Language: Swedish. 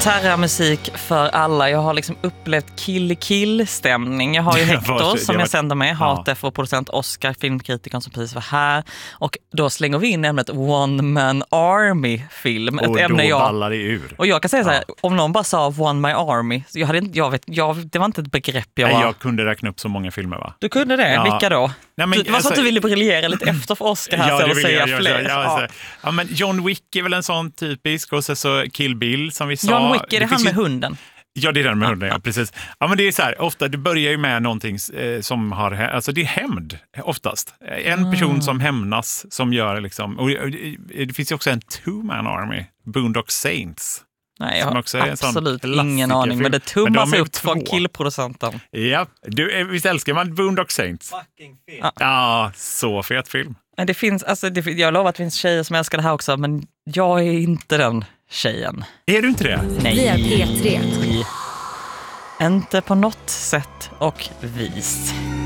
terramusik för alla. Jag har liksom upplevt kill-stämning. Jag har ju Hector som jag sänder med. Hatef och producent Oscar, filmkritikern som precis var här. Och då slänger vi in ämnet One Man Army-film. Ett ämne då ballar det ur. Och jag kan säga så här, om någon bara sa One My Army, så det var inte ett begrepp jag kunde räkna upp så många filmer, va? Du kunde det? Ja. Vilka då? Nej, men, det var så att du ville briljera lite efter för Oscar här, så att säga fler. Ja, men John Wick är väl en sån typisk, och så Kill Bill som vi sa. John Wick, är det han med hunden? Ja, det är den med hunden, ja, precis. Ja, men det är så här, ofta du börjar ju med någonting som har, alltså det är hämnd oftast. En person som hämnas, som gör liksom, och det finns ju också en two-man army, Boondock Saints. Nej, jag har absolut ingen aning, men det tummas upp från killproducenten. Ja, visst älskar man Boondock Saints? Fucking film. Ja, så fet film. Men det finns, alltså, jag lovar att det finns tjejer som älskar det här också, men jag är inte den tjejen. Är du inte det? Nej. Via P3. Inte på något sätt och vis.